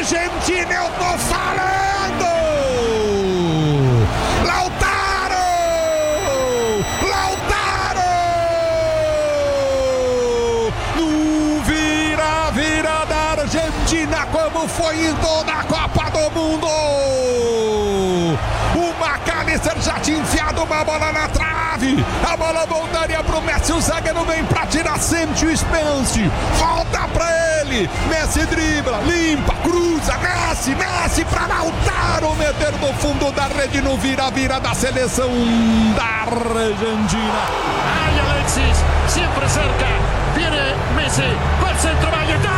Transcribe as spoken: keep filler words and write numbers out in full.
Argentina, eu tô falando! Lautaro! Lautaro! No vira-vira da Argentina, como foi em toda a Copa do Mundo! O McAllister já tinha enfiado uma bola na trave. A bola voltaria pro Messi. O zagueiro vem pra tirar sempre o Spence. Volta pra ele. Messi dribla, limpa, cruza. Messi, Messi pra Lautaro meter no fundo da rede no vira-vira da seleção da Argentina. Ay, Alexis, siempre cerca. Viene Messi. Va al centro, Valleta.